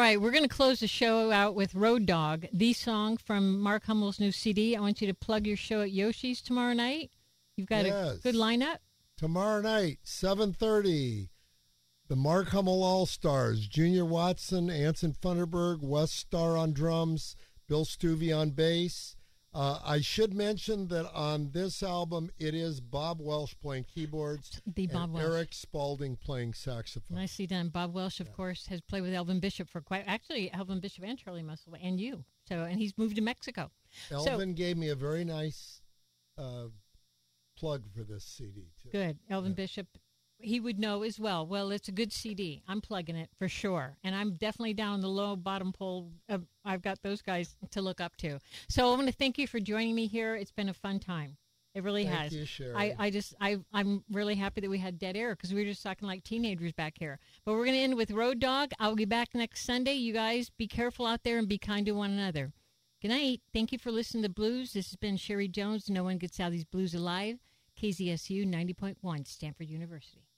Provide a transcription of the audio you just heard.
right, we're going to close the show out with Road Dog, the song from Mark Hummel's new CD. I want you to plug your show at Yoshi's tomorrow night. You've got a good lineup. Tomorrow night, 7:30, the Mark Hummel All-Stars, Junior Watson, Anson Funderburg, Wes Starr on drums, Bill Stuvey on bass. I should mention that on this album, it is Bob Welsh playing keyboards and Eric Spalding playing saxophone. Nicely done. Bob Welsh, of course, has played with Elvin Bishop actually, Elvin Bishop and Charlie Muscle and you. And he's moved to Mexico. Elvin gave me a very nice plug for this CD, too. Good. Elvin Bishop, he would know as well. Well, it's a good CD. I'm plugging it for sure. And I'm definitely down the low bottom pole. I've got those guys to look up to. So I want to thank you for joining me here. It's been a fun time. It really has. Thank you, Sherry. I'm really happy that we had dead air because we were just talking like teenagers back here. But we're going to end with Road Dog. I'll be back next Sunday. You guys be careful out there and be kind to one another. Good night. Thank you for listening to Blues. This has been Sherry Jones. No one gets out of these blues alive. KZSU 90.1, Stanford University.